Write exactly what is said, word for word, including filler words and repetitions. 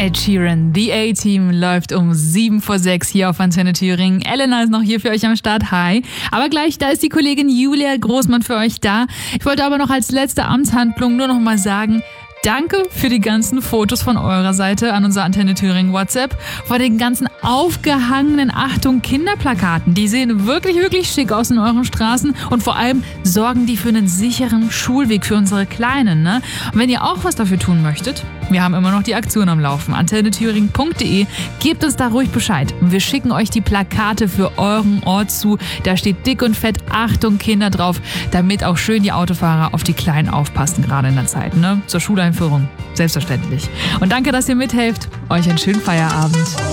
Ed Sheeran, The A-Team, läuft um sieben vor sechs hier auf Antenne Thüringen. Elena ist noch hier für euch am Start. Hi. Aber gleich, da ist die Kollegin Julia Großmann für euch da. Ich wollte aber noch als letzte Amtshandlung nur noch mal sagen, danke für die ganzen Fotos von eurer Seite an unser Antenne Thüringen WhatsApp. Vor den ganzen aufgehangenen Achtung Kinderplakaten. Die sehen wirklich, wirklich schick aus in euren Straßen. Und vor allem sorgen die für einen sicheren Schulweg für unsere Kleinen. Ne? Und wenn ihr auch was dafür tun möchtet, wir haben immer noch die Aktion am Laufen. antenne thüringen punkt de. Gebt uns da ruhig Bescheid. Und wir schicken euch die Plakate für euren Ort zu. Da steht dick und fett Achtung Kinder drauf, damit auch schön die Autofahrer auf die Kleinen aufpassen, gerade in der Zeit. Ne? Zur Schuleinführung. Selbstverständlich. Und danke, dass ihr mithelft. Euch einen schönen Feierabend.